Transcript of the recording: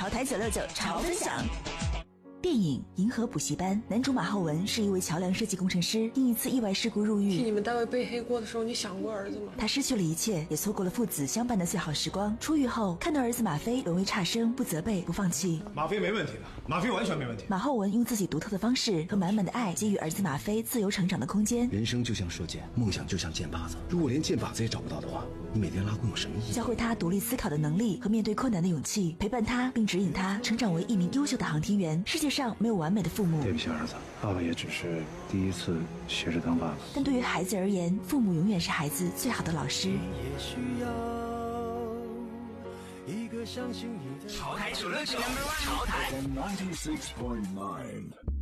潮台969潮分享。电影《银河补习班》男主马浩文是一位桥梁设计工程师，因一次意外事故入狱。 替你们单位背黑锅的时候，你想过儿子吗？ 他失去了一切，也错过了父子相伴的最好时光。出狱后，看到儿子马飞沦为差生，不责备，不放弃。 马飞没问题的，马飞完全没问题。 马浩文用自己独特的方式和满满的爱，给予儿子马飞自由成长的空间。 人生就像射箭，梦想就像箭靶子。如果连箭靶子也找不到的话，你每天拉弓有什么意义？ 教会他独立思考的能力和面对困难的勇气，陪伴他并指引他成长为一名优秀的航天员。世界上没有完美的父母。 对不起儿子，爸爸也只是第一次学着当爸爸。 但对于孩子而言，父母永远是孩子最好的老师。 也需要一个相信你的潮台969，潮台 96.9